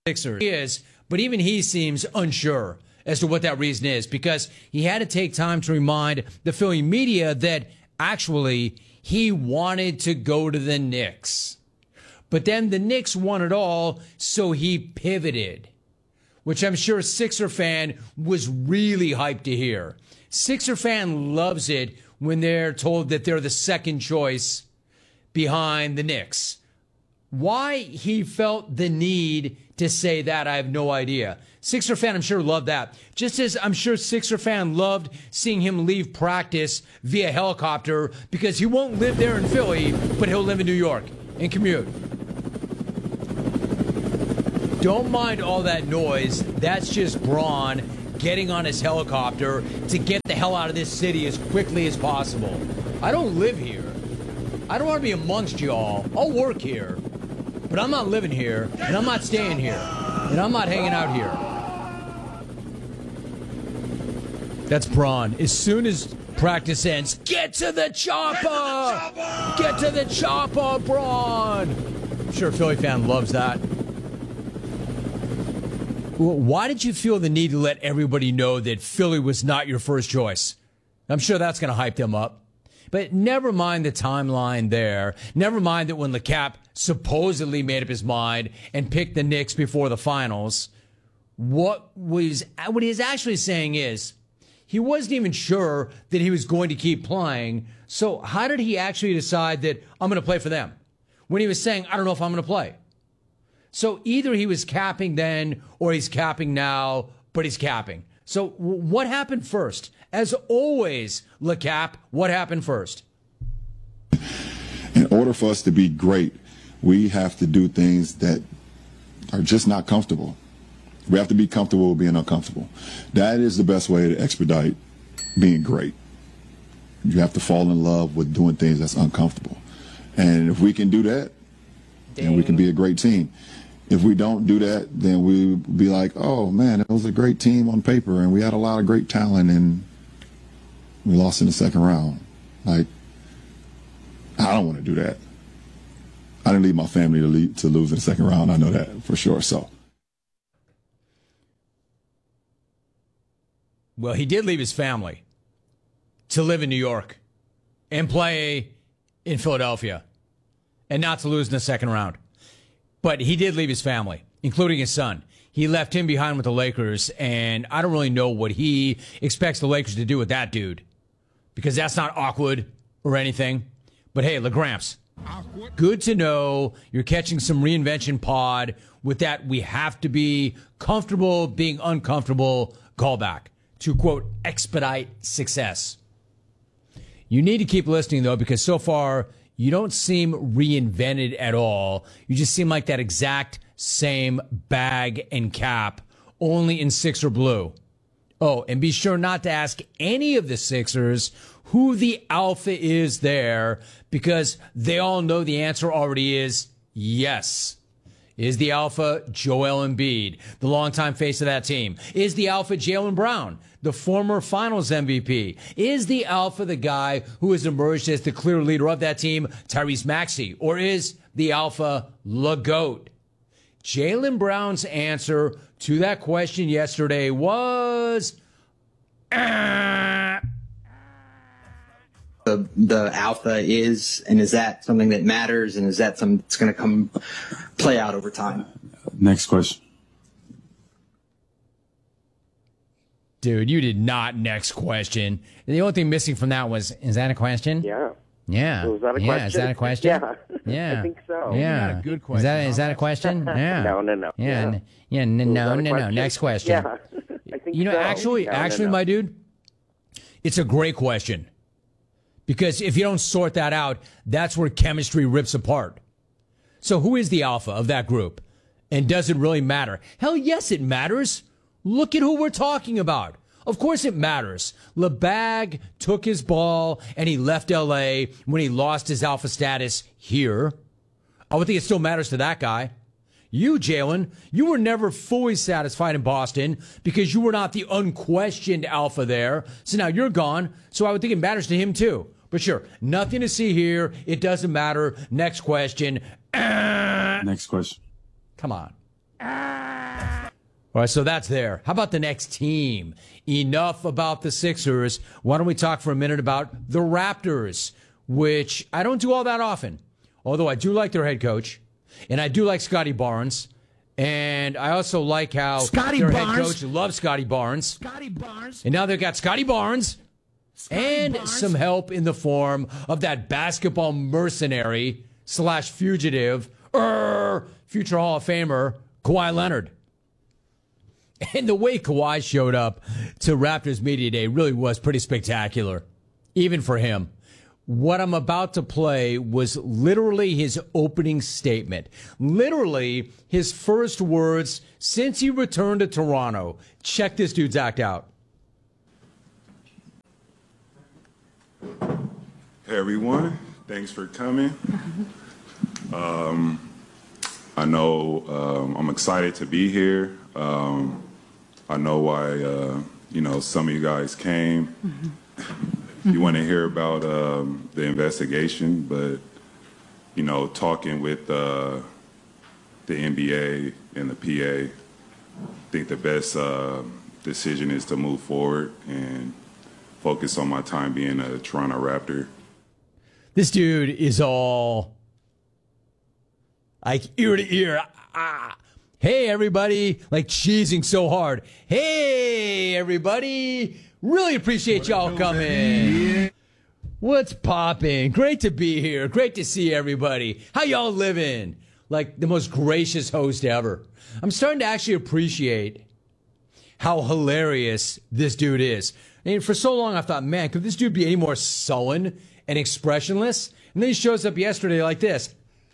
Sixers. He is, but even he seems unsure as to what that reason is, because he had to take time to remind the Philly media that actually he wanted to go to the Knicks. But then the Knicks won it all, so he pivoted, which I'm sure a Sixer fan was really hyped to hear. Sixer fan loves it when they're told that they're the second choice behind the Knicks. Why he felt the need to say that, I have no idea. Sixer fan, I'm sure, loved that. Just as I'm sure Sixer fan loved seeing him leave practice via helicopter, because he won't live there in Philly, but he'll live in New York and commute. Don't mind all that noise. That's just Braun getting on his helicopter to get the hell out of this city as quickly as possible. I don't live here. I don't want to be amongst y'all. I'll work here. But I'm not living here, and I'm not staying here, and I'm not hanging out here. That's Braun. As soon as practice ends, get to the chopper! Get to the chopper, Braun! I'm sure a Philly fan loves that. Why did you feel the need to let everybody know that Philly was not your first choice? I'm sure that's going to hype them up. But never mind the timeline there. Never mind that when LeCap supposedly made up his mind and picked the Knicks before the finals, what he is actually saying is he wasn't even sure that he was going to keep playing. So how did he actually decide that I'm going to play for them when he was saying, I don't know if I'm going to play? So either he was capping then or he's capping now, but he's capping. So what happened first? As always, LeCap, what happened first? In order for us to be great, we have to do things that are just not comfortable. We have to be comfortable with being uncomfortable. That is the best way to expedite being great. You have to fall in love with doing things that's uncomfortable. And if we can do that, then we can be a great team. If we don't do that, then we'll be like, oh, man, it was a great team on paper, and we had a lot of great talent, and we lost in the second round. Like, I don't want to do that. I didn't leave my family to lose in the second round. I know that for sure. So, well, he did leave his family to live in New York and play in Philadelphia and not to lose in the second round. But he did leave his family, including his son. He left him behind with the Lakers, and I don't really know what he expects the Lakers to do with that dude, because that's not awkward or anything. But hey, LaGramps, good to know you're catching some Reinvention Pod with that we have to be comfortable being uncomfortable callback to, quote, expedite success. You need to keep listening, though, because so far you don't seem reinvented at all. You just seem like that exact same bag and cap, only in Sixer blue. Oh, and be sure not to ask any of the Sixers who the alpha is there, because they all know the answer already is yes. Is the alpha Joel Embiid, the longtime face of that team? Is the alpha Jaylen Brown, the former finals MVP? Is the alpha the guy who has emerged as the clear leader of that team, Tyrese Maxey? Or is the alpha LeGoat? Jaylen Brown's answer to that question yesterday was the alpha is, and is that something that matters, and is that something that's going to play out over time? next question. Dude, you did not next question. The only thing missing from that was, is that a question? Yeah. Yeah. So is that a yeah. question? Is that a question? Yeah. Yeah. I think so. Yeah. Not a good question. Is that a question? Yeah. No. Yeah. Yeah. No. Next question. Yeah. I think You know, so. actually, No. my dude, it's a great question. Because if you don't sort that out, that's where chemistry rips apart. So who is the alpha of that group? And does it really matter? Hell yes, it matters. Look at who we're talking about. Of course it matters. LeBag took his ball and he left L.A. when he lost his alpha status here. I would think it still matters to that guy. You, Jaylen, you were never fully satisfied in Boston because you were not the unquestioned alpha there. So now you're gone. So I would think it matters to him too. But sure, nothing to see here. It doesn't matter. Next question. Next question. Come on. All right, so that's there. How about the next team? Enough about the Sixers. Why don't we talk for a minute about the Raptors, which I don't do all that often, although I do like their head coach, and I do like Scotty Barnes, and I also like how their head coach loves Scotty Barnes. And now they've got Scotty Barnes and some help in the form of that basketball mercenary / fugitive, future Hall of Famer, Kawhi Leonard. And the way Kawhi showed up to Raptors Media Day really was pretty spectacular, even for him. What I'm about to play was literally his opening statement. Literally his first words since he returned to Toronto. Check this dude's act out. Hey, everyone. Thanks for coming. I know I'm excited to be here. I know why, some of you guys came. You want to hear about the investigation, but, talking with the NBA and the PA, I think the best decision is to move forward and focus on my time being a Toronto Raptor. This dude is all like ear to ear. Hey, everybody, like cheesing so hard. Hey, everybody. Really appreciate y'all coming. What's poppin'? Great to be here. Great to see everybody. How y'all living? Like the most gracious host ever. I'm starting to actually appreciate how hilarious this dude is. And for so long, I thought, man, could this dude be any more sullen and expressionless? And then he shows up yesterday like this.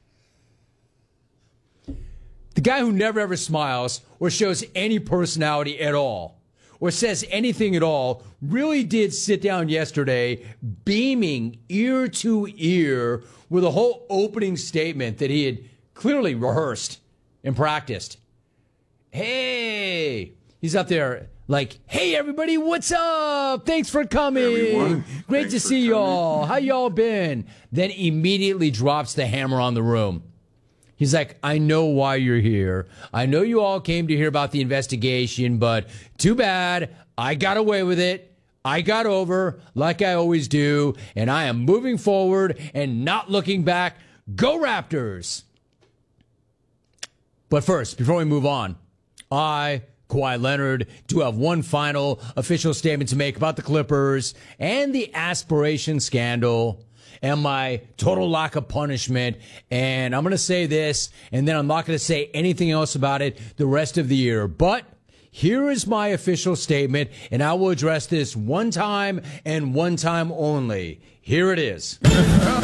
The guy who never ever smiles or shows any personality at all or says anything at all really did sit down yesterday beaming ear to ear with a whole opening statement that he had clearly rehearsed and practiced. Hey, he's up there like, hey, everybody, what's up? Thanks for coming. Everyone, Great to see y'all. How y'all been? Then immediately drops the hammer on the room. He's like, I know why you're here. I know you all came to hear about the investigation, but too bad. I got away with it. I got over like I always do, and I am moving forward and not looking back. Go Raptors! But first, before we move on, I, Kawhi Leonard, do have one final official statement to make about the Clippers and the aspiration scandal and my total lack of punishment. And I'm going to say this, and then I'm not going to say anything else about it the rest of the year. But here is my official statement, and I will address this one time and one time only. Here it is. I'm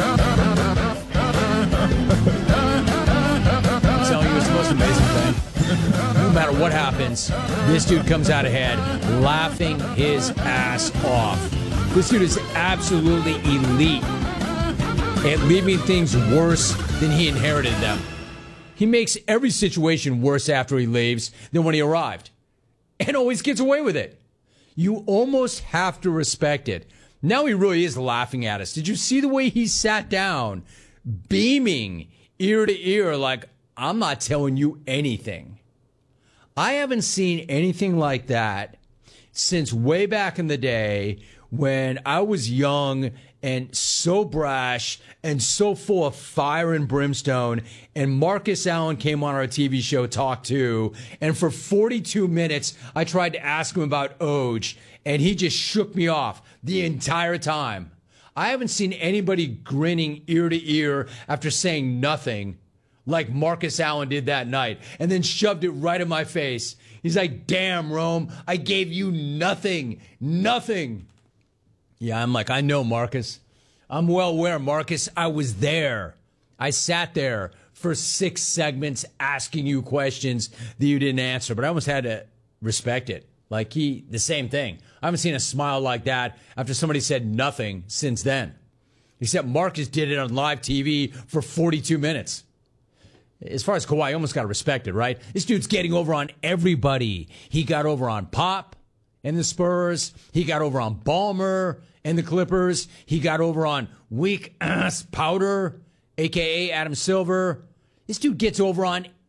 telling you, it's the most amazing thing. No matter what happens, this dude comes out ahead laughing his ass off. This dude is absolutely elite at leaving things worse than he inherited them. He makes every situation worse after he leaves than when he arrived, and always gets away with it. You almost have to respect it. Now he really is laughing at us. Did you see the way he sat down, beaming ear to ear like, I'm not telling you anything? I haven't seen anything like that since way back in the day when I was young and so brash and so full of fire and brimstone, and Marcus Allen came on our TV show Talk 2, and for 42 minutes I tried to ask him about Oj, and he just shook me off the entire time. I haven't seen anybody grinning ear to ear after saying nothing like Marcus Allen did that night, and then shoved it right in my face. He's like, damn, Rome, I gave you nothing. Yeah, I'm like, I know, Marcus. I'm well aware, Marcus. I was there. I sat there for 6 segments asking you questions that you didn't answer, but I almost had to respect it. Like the same thing. I haven't seen a smile like that after somebody said nothing since then. Except Marcus did it on live TV for 42 minutes. As far as Kawhi, you almost got to respect it, right? This dude's getting over on everybody. He got over on Pop and the Spurs. He got over on Ballmer and the Clippers. He got over on weak ass Powder, a.k.a. Adam Silver. This dude gets over on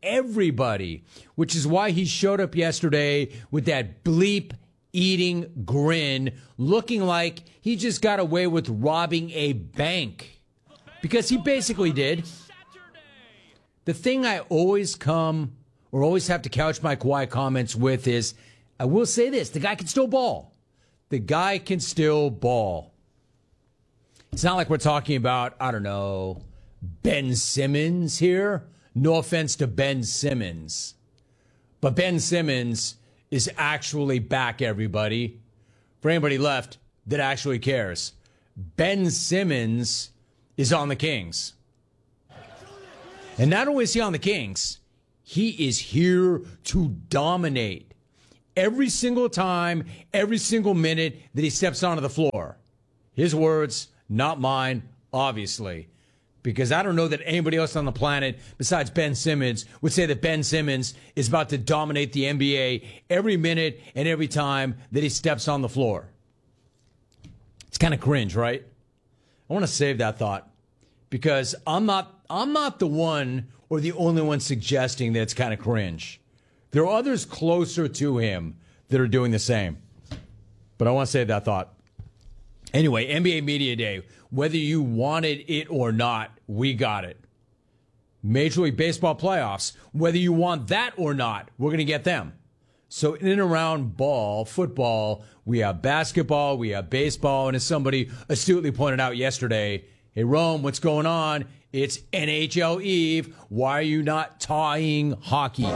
everybody, which is why he showed up yesterday with that bleep-eating grin, looking like he just got away with robbing a bank. Because he basically did. The thing I always have to couch my quiet comments with is, I will say this, the guy can still ball. The guy can still ball. It's not like we're talking about, I don't know, Ben Simmons here. No offense to Ben Simmons. But Ben Simmons is actually back, everybody. For anybody left that actually cares. Ben Simmons is on the Kings. And not only is he on the Kings, he is here to dominate every single time, every single minute that he steps onto the floor. His words, not mine, obviously. Because I don't know that anybody else on the planet besides Ben Simmons would say that Ben Simmons is about to dominate the NBA every minute and every time that he steps on the floor. It's kind of cringe, right? I want to save that thought because I'm not the one or the only one suggesting that it's kind of cringe. There are others closer to him that are doing the same. But I want to save that thought. Anyway, NBA Media Day, whether you wanted it or not, we got it. Major League Baseball playoffs, whether you want that or not, we're going to get them. So in and around football, we have basketball, we have baseball, and as somebody astutely pointed out yesterday, hey, Rome, what's going on? It's NHL Eve. Why are you not tying hockey?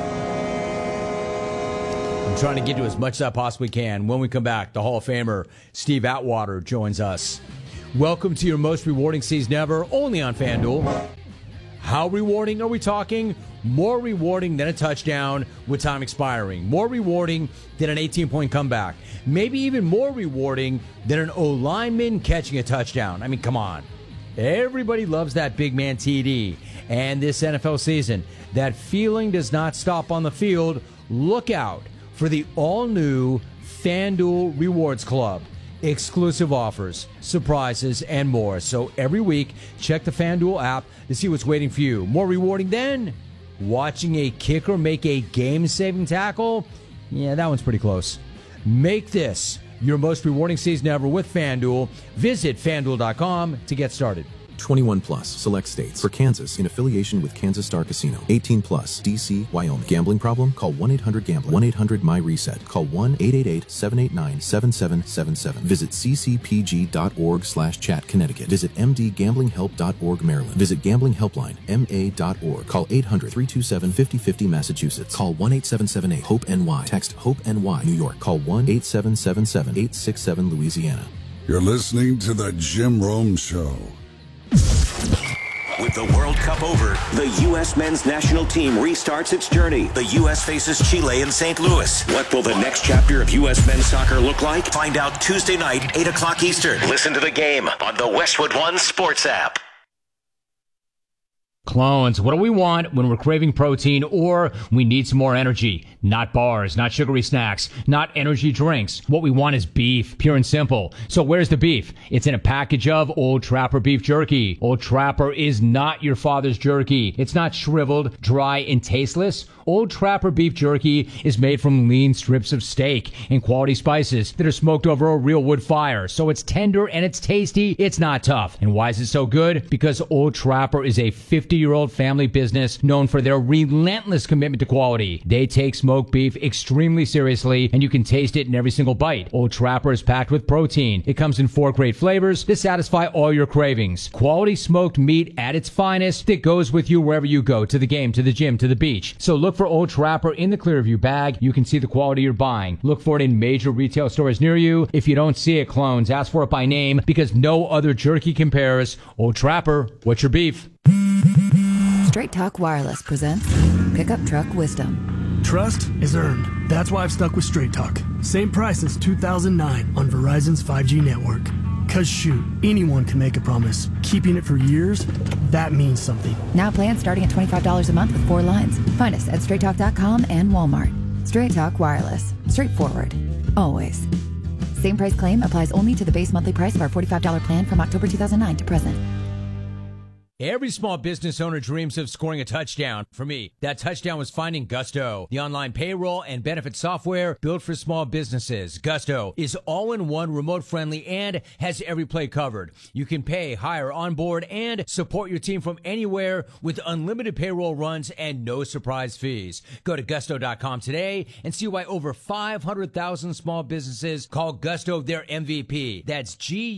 I'm trying to get to as much as I possibly can. When we come back, the Hall of Famer Steve Atwater joins us. Welcome to your most rewarding season ever, only on FanDuel. How rewarding are we talking? More rewarding than a touchdown with time expiring. More rewarding than an 18-point comeback. Maybe even more rewarding than an O-lineman catching a touchdown. I mean, come on. Everybody loves that big man TD. And this NFL season, that feeling does not stop on the field. Look out for the all-new FanDuel Rewards Club. Exclusive offers, surprises, and more. So every week, check the FanDuel app to see what's waiting for you. More rewarding than watching a kicker make a game-saving tackle? Yeah, that one's pretty close. Make this your most rewarding season ever with FanDuel. Visit FanDuel.com to get started. 21 plus, select states. For Kansas, in affiliation with Kansas Star Casino. 18 plus, D.C., Wyoming. Gambling problem? Call 1-800-GAMBLER. 1-800-MY-RESET. Call 1-888-789-7777. Visit ccpg.org/chat, Connecticut. Visit mdgamblinghelp.org, Maryland. Visit gamblinghelpline, ma.org. Call 800-327-5050, Massachusetts. Call 1-8778-HOPE-NY. Text HOPE-NY, New York. Call 1-8777-867, Louisiana. You're listening to The Jim Rome Show. With the World Cup over, the U.S. men's national team restarts its journey. The U.S. faces Chile in St. Louis. What will the next chapter of U.S. men's soccer look like? Find out Tuesday night, 8 o'clock Eastern. Listen to the game on the Westwood One Sports app. Clones, what do we want when we're craving protein or we need some more energy? Not bars, not sugary snacks, not energy drinks. What we want is beef, pure and simple. So where's the beef? It's in a package of Old Trapper beef jerky. Old Trapper is not your father's jerky. It's not shriveled, dry, and tasteless. Old Trapper beef jerky is made from lean strips of steak and quality spices that are smoked over a real wood fire. So it's tender and it's tasty. It's not tough. And why is it so good? Because Old Trapper is a 50-year-old family business known for their relentless commitment to quality. They take smoked beef extremely seriously, and you can taste it in every single bite. Old Trapper is packed with protein. It comes in 4 great flavors to satisfy all your cravings. Quality smoked meat at its finest that goes with you wherever you go, to the game, to the gym, to the beach. So look for Old Trapper in the Clearview bag. You can see the quality you're buying. Look for it in major retail stores near you. If you don't see it, clones, ask for it by name because no other jerky compares. Old Trapper, what's your beef? Straight Talk Wireless presents Pickup Truck Wisdom. Trust is earned. That's why I've stuck with Straight Talk. Same price since 2009 on Verizon's 5G network. Cause shoot, anyone can make a promise. Keeping it for years, that means something. Now plans starting at $25 a month with 4 lines. Find us at straighttalk.com and Walmart. Straight Talk Wireless. Straightforward. Always. Same price claim applies only to the base monthly price of our $45 plan from October 2009 to present. Every small business owner dreams of scoring a touchdown. For me, that touchdown was finding Gusto, the online payroll and benefit software built for small businesses. Gusto is all-in-one, remote-friendly, and has every play covered. You can pay, hire, onboard, and support your team from anywhere with unlimited payroll runs and no surprise fees. Go to Gusto.com today and see why over 500,000 small businesses call Gusto their MVP. That's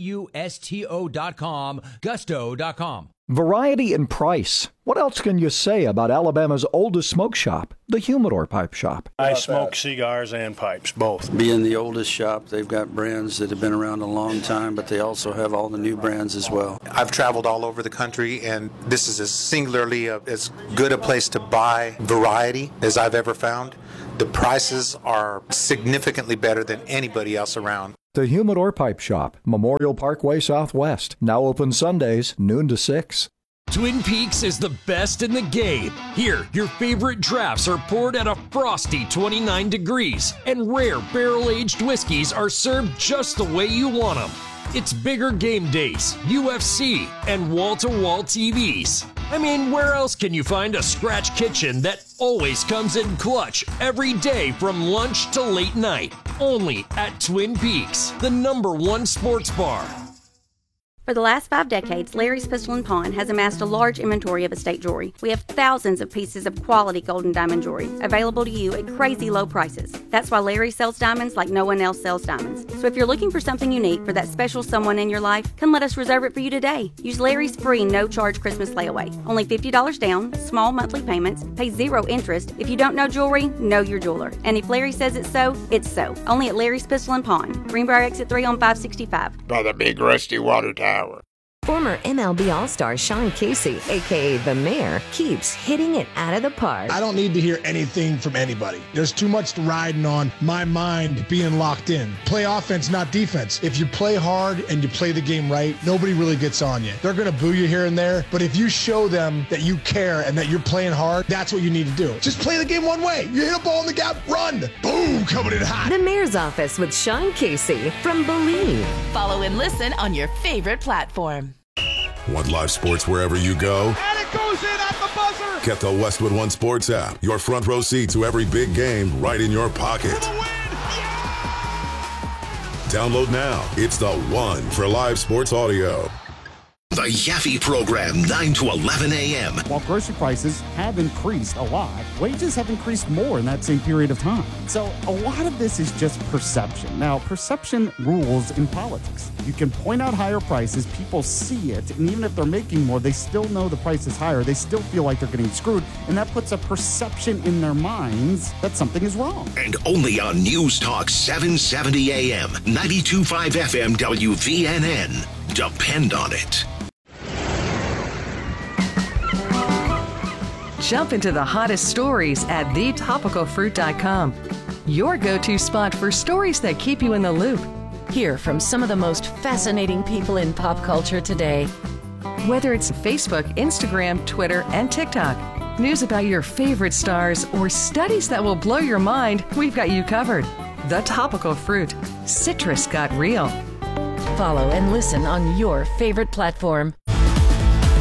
Gusto.com, Gusto.com. Variety and price. What else can you say about Alabama's oldest smoke shop, the Humidor Pipe Shop? I smoke cigars and pipes, both. Being the oldest shop, they've got brands that have been around a long time, but they also have all the new brands as well. I've traveled all over the country, and this is as singularly as good a place to buy variety as I've ever found. The prices are significantly better than anybody else around. The Humidor Pipe Shop, Memorial Parkway Southwest. Now open Sundays, noon to 6. Twin Peaks is the best in the game. Here, your favorite drafts are poured at a frosty 29 degrees, and rare barrel-aged whiskeys are served just the way you want them. It's bigger game days, UFC, and wall-to-wall TVs. I mean, where else can you find a scratch kitchen that always comes in clutch every day from lunch to late night? Only at Twin Peaks, the #1 sports bar. For the last 5 decades, Larry's Pistol & Pawn has amassed a large inventory of estate jewelry. We have thousands of pieces of quality gold and diamond jewelry available to you at crazy low prices. That's why Larry sells diamonds like no one else sells diamonds. So if you're looking for something unique for that special someone in your life, come let us reserve it for you today. Use Larry's free no-charge Christmas layaway. Only $50 down, small monthly payments, pay 0 interest. If you don't know jewelry, know your jeweler. And if Larry says it's so, it's so. Only at Larry's Pistol & Pawn, Greenbrier Exit 3 on 565. By the big rusty water tower. Former MLB All-Star Sean Casey, a.k.a. The Mayor, keeps hitting it out of the park. I don't need to hear anything from anybody. There's too much riding on my mind being locked in. Play offense, not defense. If you play hard and you play the game right, nobody really gets on you. They're going to boo you here and there, but if you show them that you care and that you're playing hard, that's what you need to do. Just play the game one way. You hit a ball in the gap, run. Boom, coming in hot. The Mayor's Office with Sean Casey from Believe. Follow and listen on your favorite platform. Want live sports wherever you go? And it goes in at the buzzer! Get the Westwood One Sports app. Your front row seat to every big game right in your pocket. Download now. It's the one for live sports audio. The Yaffe Program, 9 to 11 a.m. While grocery prices have increased a lot, wages have increased more in that same period of time. So a lot of this is just perception. Now, perception rules in politics. You can point out higher prices, people see it, and even if they're making more, they still know the price is higher. They still feel like they're getting screwed, and that puts a perception in their minds that something is wrong. And only on News Talk 770 AM, 92.5 FM WVNN. Depend on it. Jump into the hottest stories at thetopicalfruit.com. Your go-to spot for stories that keep you in the loop. Hear from some of the most fascinating people in pop culture today. Whether it's Facebook, Instagram, Twitter, and TikTok, news about your favorite stars, or studies that will blow your mind, we've got you covered. The Topical Fruit. Citrus got real. Follow and listen on your favorite platform.